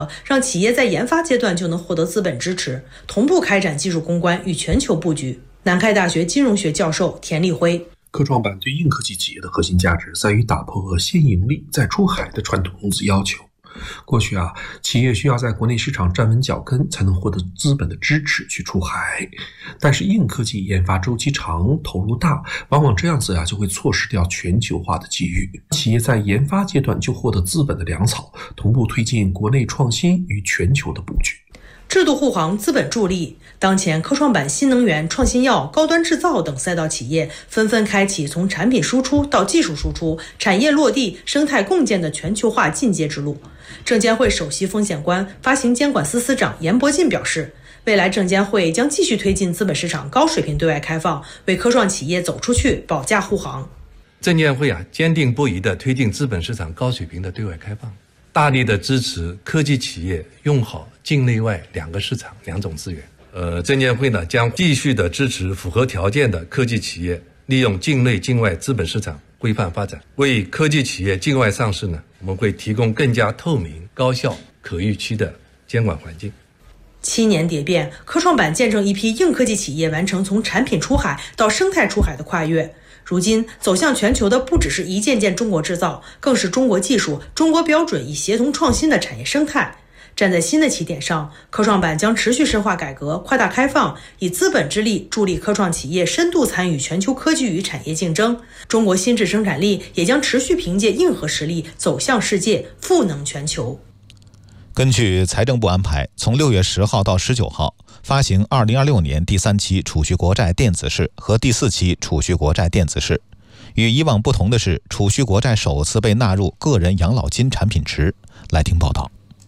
让企业在研发阶段就能获得资本支持，同步开展技术攻关与全球布局。南开大学金融学教授田立辉： 科创板对硬科技企业的核心价值在于打破先盈利再出海的传统融资要求。过去企业需要在国内市场站稳脚跟，才能获得资本的支持去出海。但是硬科技研发周期长，投入大，往往这样子就会错失掉全球化的机遇。企业在研发阶段就获得资本的粮草，同步推进国内创新与全球的布局。 制度护航，资本助力。当前科创板新能源、创新药、高端制造等赛道企业纷纷开启从产品输出到技术输出、产业落地、生态共建的全球化进阶之路。证监会首席风险官、发行监管司司长严伯进表示，未来证监会将继续推进资本市场高水平对外开放，为科创企业走出去保驾护航。 证监会坚定不移地推进资本市场高水平的对外开放，大力的支持科技企业用好境内外两个市场两种资源。证监会将继续的支持符合条件的科技企业利用境内境外资本市场规范发展，为科技企业境外上市我们会提供更加透明、高效、可预期的监管环境。 7年蝶变，科创板见证一批硬科技企业完成从产品出海到生态出海的跨越。如今走向全球的不只是一件件中国制造，更是中国技术、中国标准以协同创新的产业生态。站在新的起点上，科创板将持续深化改革，扩大开放，以资本之力助力科创企业深度参与全球科技与产业竞争。中国新质生产力也将持续凭借硬核实力走向世界，赋能全球。 根据财政部安排，从6月10号到19号发行2026年第3期储蓄国债电子式和第4期储蓄国债电子式。与以往不同的是，储蓄国债首次被纳入个人养老金产品池。来听报道。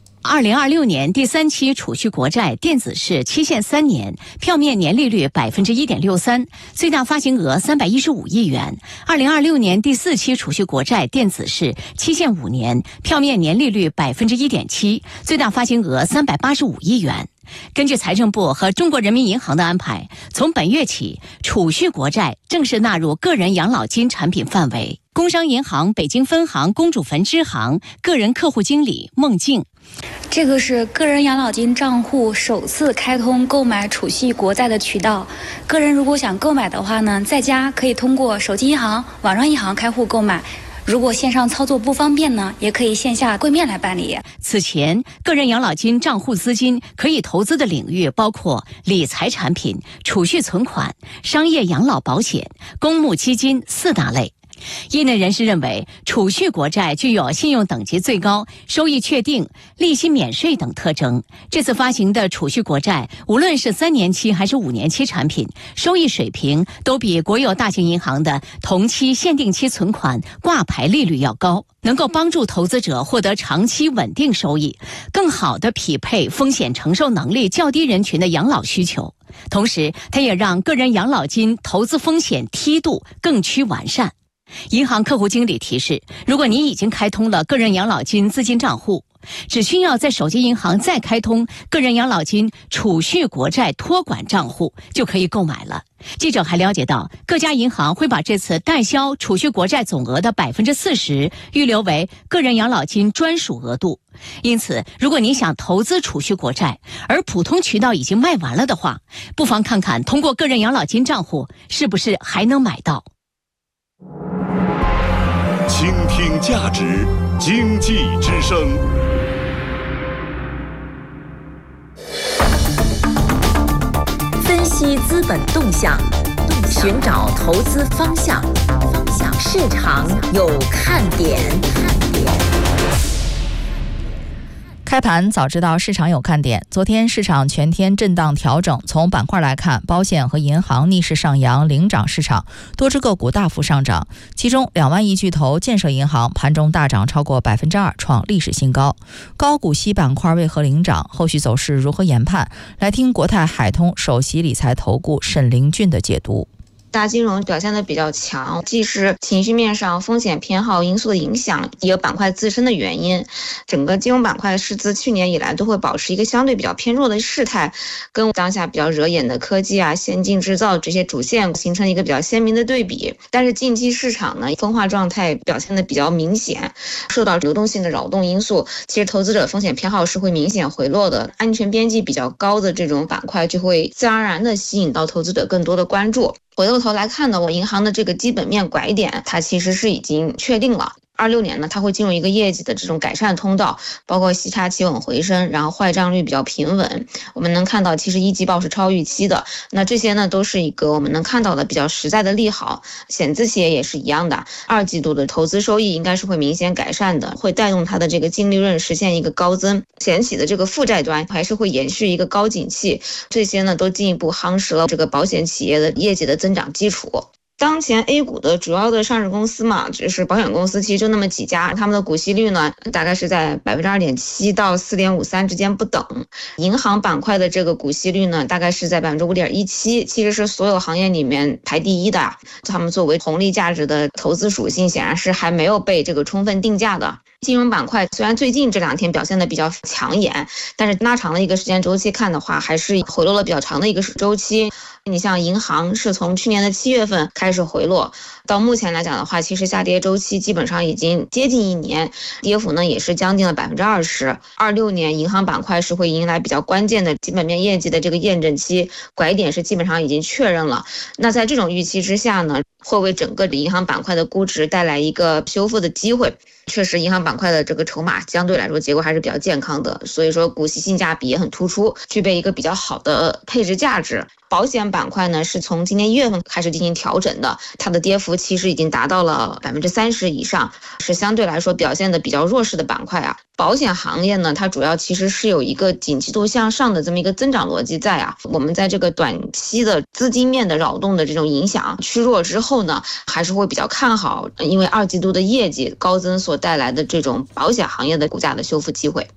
2026年第3期储蓄国债电子式期限3年，票面年利率 1.63%， 最大发行额315亿元。2026年第4期储蓄国债电子式期限5年，票面年利率 1.7%， 最大发行额385亿元。根据财政部和中国人民银行的安排，从本月起，储蓄国债正式纳入个人养老金产品范围。工商银行北京分行公主坟支行个人客户经理孟静： 这个是个人养老金账户首次开通购买储蓄国债的渠道。个人如果想购买的话呢，在家可以通过手机银行、网上银行开户购买。如果线上操作不方便呢，也可以线下柜面来办理。 此前，个人养老金账户资金可以投资的领域包括理财产品、储蓄存款、商业养老保险、公募基金4大类。业内人士认为，储蓄国债具有信用等级最高、收益确定、利息免税等特征。这次发行的储蓄国债，无论是3年期还是5年期产品，收益水平都比国有大型银行的同期限定期存款挂牌利率要高，能够帮助投资者获得长期稳定收益，更好地匹配风险承受能力较低人群的养老需求。同时，它也让个人养老金投资风险梯度更趋完善。银行客户经理提示，如果你已经开通了个人养老金资金账户，只需要在手机银行再开通个人养老金储蓄国债托管账户，就可以购买了。记者还了解到，各家银行会把这次代销储蓄国债总额的 40% 预留为个人养老金专属额度。因此，如果你想投资储蓄国债，而普通渠道已经卖完了的话，不妨看看通过个人养老金账户是不是还能买到。 倾听价值，经济之声。 分析资本动向，寻找投资方向，市场有看点。 开盘早知道市场有看点。昨天市场全天震荡调整，从板块来看，保险和银行逆势上扬领涨市场，多只个股大幅上涨。其中2万亿巨头建设银行盘中大涨超过 2%， 创历史新高。高股息板块为何领涨？后续走势如何研判？来听国泰海通首席理财投顾沈凌俊的解读。 大金融表现得比较强，既是情绪面上风险偏好因素的影响，也有板块自身的原因。整个金融板块是自去年以来都会保持一个相对比较偏弱的势态，跟当下比较惹眼的科技啊、先进制造这些主线形成一个比较鲜明的对比。但是近期市场呢，分化状态表现得比较明显，受到流动性的扰动因素，其实投资者风险偏好是会明显回落的，安全边际比较高的这种板块就会自然而然的吸引到投资者更多的关注。回过头来看呢，我银行的这个基本面拐点，它其实是已经确定了。26年呢，它会进入一个业绩的这种改善通道，包括息差企稳回升，然后坏账率比较平稳。我们能看到，其实一季报是超预期的。那这些呢，都是一个我们能看到的比较实在的利好。险资企业也是一样的，2季度的投资收益应该是会明显改善的，会带动它的这个净利润实现一个高增。险企的这个负债端还是会延续一个高景气，这些呢都进一步夯实了这个保险企业的业绩的增长基础。当前 A 股的主要的上市公司嘛，就是保险公司，其实就那么几家，他们的股息率呢，大概是在 2.7% 到 4.53% 之间不等。银行板块的这个股息率呢，大概是在 5.17%， 其实是所有行业里面排第一的。他们作为红利价值的投资属性，显然是还没有被这个充分定价的。金融板块虽然最近这2天表现的比较抢眼，但是拉长了一个时间周期看的话，还是回落了比较长的一个周期。你像银行是从去年的7月份开始回落，到目前来讲的话，其实下跌周期基本上已经接近1年，跌幅呢也是将近了 20%。26年银行板块是会迎来比较关键的基本面业绩的这个验证期，拐点是基本上已经确认了。那在这种预期之下呢，会为整个银行板块的估值带来一个修复的机会。确实银行板块的这个筹码相对来说结构还是比较健康的，所以说股息性价比也很突出，具备一个比较好的配置价值。保险板块呢是从今年1月份开始进行调整的，它的跌幅其实已经达到了 30% 以上，是相对来说表现的比较弱势的板块啊。保险行业呢，它主要其实是有一个景气度向上的这么一个增长逻辑在啊。我们在这个短期的资金面的扰动的这种影响趋弱之后呢，还是会比较看好，因为2季度的业绩高增所带来的这种保险行业的股价的修复机会。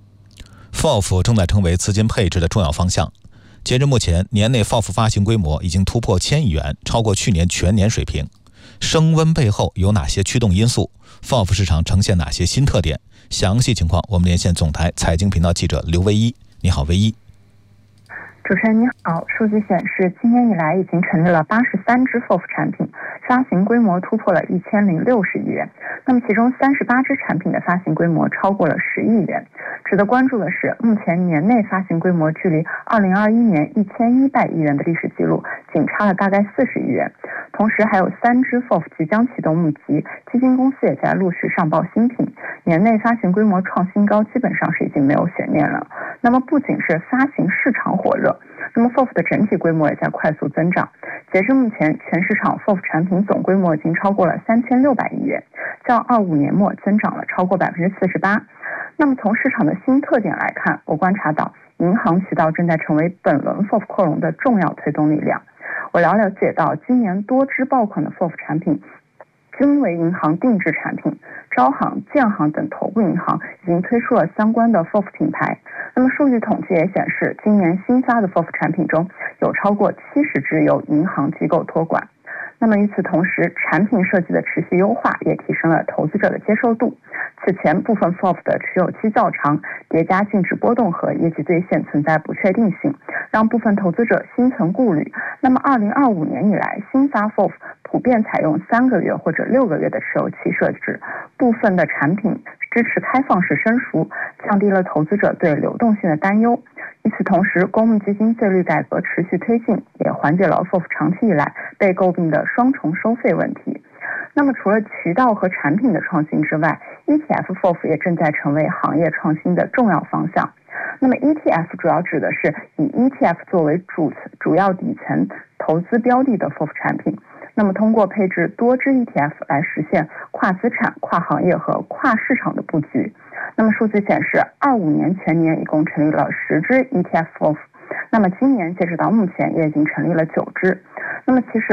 FOF 正在成为资金配置的重要方向。截至目前，年内 FOF 发行规模已经突破1000亿元，超过去年全年水平。升温背后有哪些驱动因素？ FOF 市场呈现哪些新特点？详细情况我们连线总台财经频道记者刘唯一。你好，唯一。 主持人你好，数据显示，今年以来已经成立了83支 FOF 产品，发行规模突破了1060亿元。那么其中38支产品的发行规模超过了10亿元。值得关注的是，目前年内发行规模距离2021年1100亿元的历史记录仅差了大概40亿元。同时还有3支 FOF 即将启动募集，基金公司也在陆续上报新品，年内发行规模创新高，基本上是已经没有悬念了。那么不仅是发行市场火热，那么 FOF 的整体规模也在快速增长。截至目前，全市场 FOF 产品总规模已经超过了3600亿元，较25年末增长了超过 48%。那么从市场的新特点来看，我观察到银行渠道正在成为本轮 FOF 扩容的重要推动力量。我了解到，今年多支爆款的 FOF 产品均为银行定制产品，招行、建行等头部银行已经推出了相关的 FOF 品牌。那么数据统计也显示，今年新发的 FOF 产品中有超过70支由银行机构托管。那么与此同时，产品设计的持续优化也提升了投资者的接受度。此前部分 FOF 的持有期较长，叠加净值波动和业绩兑现存在不确定性，让部分投资者心存顾虑。那么2025年以来，新发 FOF 普遍采用3个月或者6个月的持有期设置，部分的产品支持开放式申赎，降低了投资者对流动性的担忧。与此同时，公募基金税率改革持续推进，也缓解了 FOF 长期以来被诟病的双重收费问题。那么除了渠道和产品的创新之外， ETF FOF 也正在成为行业创新的重要方向。那么 ETF 主要指的是以 ETF 作为主要底层投资标的的 FOF 产品，那么通过配置多支 ETF 来实现跨资产、跨行业和跨市场的布局。那么数据显示，25年全年一共成立了10支 ETF FOF， 那么今年截止到目前也已经成立了9支。那么其实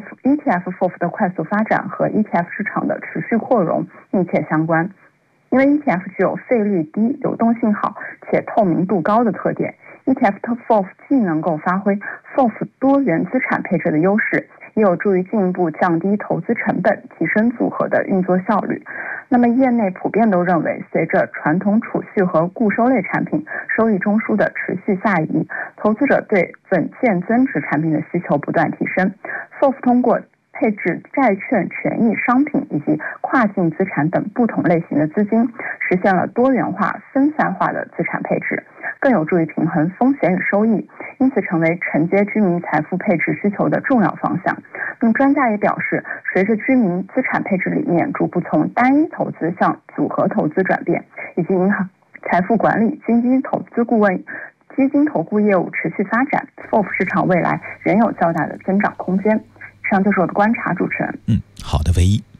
ETF FOF 的快速发展和 ETF 市场的持续扩容密切相关。因为 ETF 具有费率低、流动性好且透明度高的特点， ETF FOF 既能够发挥 FOF 多元资产配置的优势， 也有助于进一步降低投资成本，提升组合的运作效率。那么业内普遍都认为，随着传统储蓄和固收类产品收益中枢的持续下移，投资者对稳健增值产品的需求不断提升。FOF 通过配置债券、权益、商品以及跨境资产等不同类型的资金，实现了多元化、分散化的资产配置，更有助于平衡风险与收益，因此成为承接居民财富配置需求的重要方向。那么专家也表示，随着居民资产配置理念逐步从单一投资向组合投资转变，以及银行财富管理、基金投资顾问、基金投顾业务持续发展， FOF 市场未来仍有较大的增长空间。以上就是我的观察，主持人。 好的，唯一。